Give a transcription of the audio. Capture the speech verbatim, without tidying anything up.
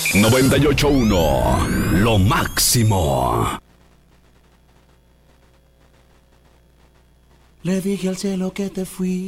noventa y ocho punto uno, lo máximo. Le dije al cielo que te fui